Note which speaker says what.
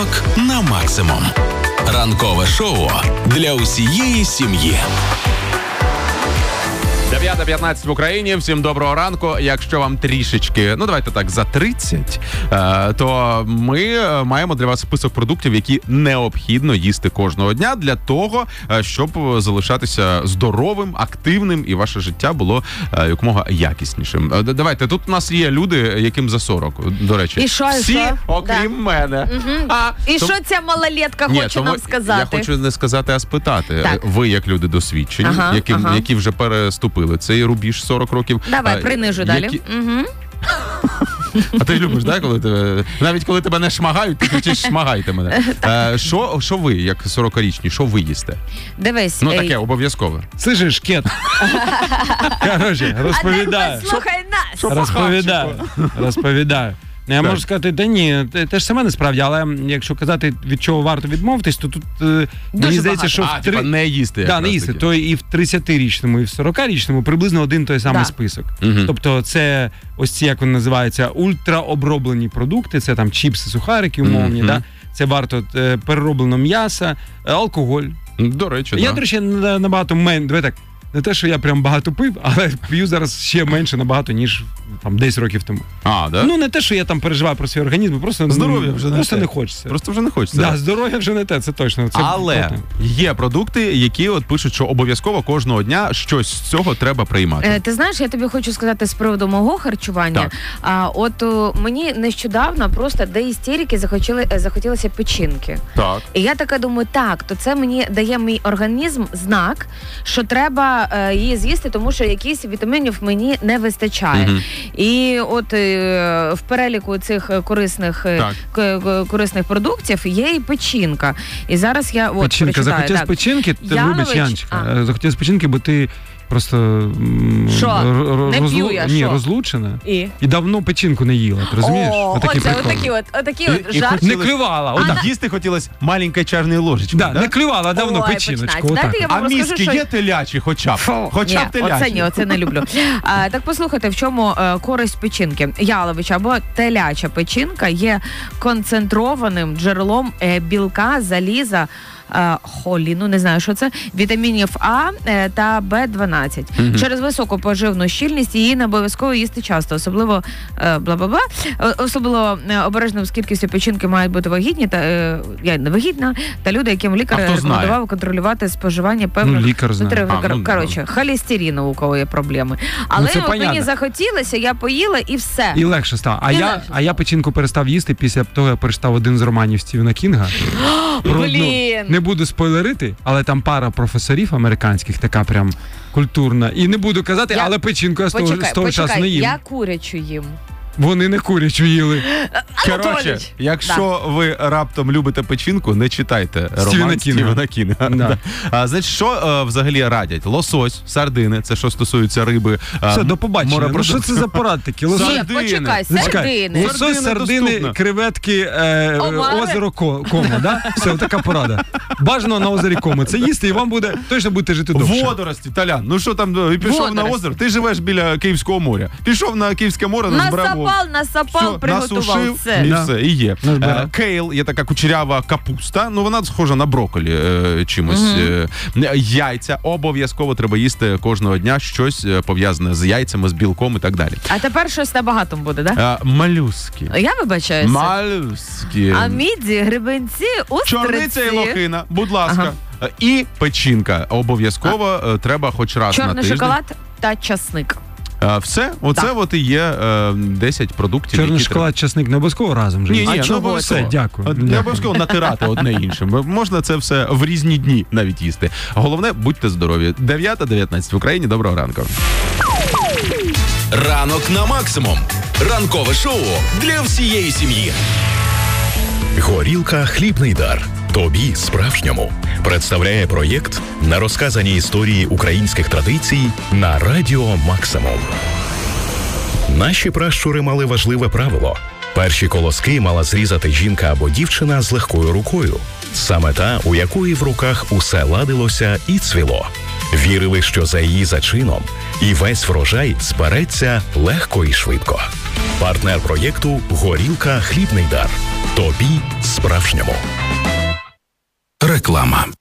Speaker 1: Ранок на максимум. Ранкове шоу для усієї сім'ї.
Speaker 2: 9:15 в Україні. Всім доброго ранку. Якщо вам трішечки, давайте так, за 30, то ми маємо для вас список продуктів, які необхідно їсти кожного дня для того, щоб залишатися здоровим, активним і ваше життя було якомога якіснішим. Давайте, тут у нас є люди, яким за 40, до речі.
Speaker 3: І що,
Speaker 2: всі, окрім мене.
Speaker 3: Угу. І що ця малолетка хоче нам сказати?
Speaker 2: Я хочу не сказати, а спитати.
Speaker 3: Так.
Speaker 2: Ви, як люди досвідчені, які вже переступили цей рубіж 40 років.
Speaker 3: Давай, принижу далі. Угу.
Speaker 2: А ти любиш, да, коли тебе, навіть коли тебе не шмагають, ти кричиш «шмагайте мене». Що ви, як 40-річні, що ви їсте?
Speaker 3: Дивись.
Speaker 2: Таке, обов'язкове.
Speaker 4: Слышиш, Кет? Короче, розповідаю.
Speaker 3: А ти послухай нас.
Speaker 4: Розповідаю. Я можу сказати, та ні, те ж саме насправді, але якщо казати, від чого варто відмовитись, то тут мені здається, що
Speaker 2: не їсти.
Speaker 4: Так, не їсти. То і в 30-річному, і в 40-річному приблизно один той самий список. Тобто це ось ці, як вони називаються, ультраоброблені продукти, це там чіпси, сухарики умовні, це варто перероблено м'ясо, алкоголь.
Speaker 2: До речі,
Speaker 4: я, до речі, набагато менше, давай так, не те, що я прям багато пив, але п'ю зараз ще менше набагато, ніж там 10 років тому.
Speaker 2: Да?
Speaker 4: Не те, що я там переживаю про свій організм, просто
Speaker 2: здоров'я вже
Speaker 4: не хочеться.
Speaker 2: Просто вже не хочеться.
Speaker 4: Так, здоров'я вже не те, це точно.
Speaker 2: Але є продукти, які от пишуть, що обов'язково кожного дня щось з цього треба приймати.
Speaker 3: Ти знаєш, я тобі хочу сказати з приводу мого харчування. От мені нещодавно просто до істерики захотілося печінки.
Speaker 2: Так.
Speaker 3: І я така думаю, то це мені дає мій організм знак, що треба її з'їсти, тому що якісь вітамінів мені не вистачає. І от в переліку цих корисних продуктів є і печінка. І зараз я
Speaker 4: печінка. Захотілося печінки? Вибач, Яночка. Захотілося печінки, бо ти просто розлучена. І давно печінку не їла, ти розумієш?
Speaker 3: Отакі жарти.
Speaker 4: Не клювала.
Speaker 2: Їсти хотілося маленької чайної ложечки.
Speaker 4: Не клювала давно печіночку.
Speaker 2: А мізки є телячі хоча б? Хоча б телячі.
Speaker 3: Оце не люблю. Так послухайте, в чому користь печінки. Яловича або теляча печінка є концентрованим джерелом білка, заліза, холі, не знаю, що це, вітамінів А та Б12. Через високу поживну щільність її не обов'язково їсти часто, особливо особливо обережним з кількістю печінки мають бути вагітні та я не вагітна, та люди, яким лікар рекомендував контролювати споживання певних холестерину, у кого є проблеми. Але мені захотілося, я поїла і все.
Speaker 4: І легше стало. А я печінку перестав їсти після того, я перестав один з романів Стівена Кінга.
Speaker 3: Блін!
Speaker 4: Не буду спойлерити, але там пара професорів американських, така прям культурна. І не буду казати, але печінку я з того часу не їм.
Speaker 3: Я курячу їм.
Speaker 4: Вони не курячу їли.
Speaker 2: Коротше, якщо ви раптом любите печінку, не читайте роман Стівена Кінга. Значить, що взагалі радять? Лосось, сардини, це що стосується риби.
Speaker 4: Все, до побачення. Що це за порад такі?
Speaker 3: Почекай, сардини.
Speaker 4: Лосось, сардини, креветки, озеро Комо, да? Все, така порада. Бажано на озері Комо це їсти, і вам точно будете жити довше.
Speaker 2: Водорості, Талян, ну що там, пішов на озеро, ти живеш біля Київського моря. Пішов на Київське море, назбирав
Speaker 3: насапав, приготував.
Speaker 2: І є. Кейл, є така кучерява капуста, вона схожа на брокколі чимось. Яйця, обов'язково треба їсти кожного дня щось пов'язане з яйцями, з білком і так далі.
Speaker 3: А тепер щось набагато буде, да?
Speaker 2: Молюски.
Speaker 3: Я вибачаюся.
Speaker 2: Молюски.
Speaker 3: А міді, грибенці, устриці.
Speaker 2: Чорниця і лохина, будь ласка. І печінка. Обов'язково треба хоч раз на тиждень.
Speaker 3: Чорний шоколад та часник.
Speaker 2: Все? Оце і є 10 продуктів,
Speaker 4: Чорний шоколад, часник не обов'язково разом же?
Speaker 2: Ні,
Speaker 4: чого все? Дякую.
Speaker 2: Не обов'язково натирати одне іншим. Можна це все в різні дні навіть їсти. Головне, будьте здорові. 9:19 в Україні. Доброго ранку.
Speaker 1: Ранок на максимум. Ранкове шоу для всієї сім'ї.
Speaker 5: Горілка «Хлібний дар». Тобі, справжньому, представляє проєкт на розказані історії українських традицій на Радіо Максимум. Наші пращури мали важливе правило. Перші колоски мала зрізати жінка або дівчина з легкою рукою. Саме та, у якої в руках усе ладилося і цвіло. Вірили, що за її зачином і весь врожай збереться легко і швидко. Партнер проєкту «Горілка. Хлібний дар». Тобі справжньому.
Speaker 1: Реклама.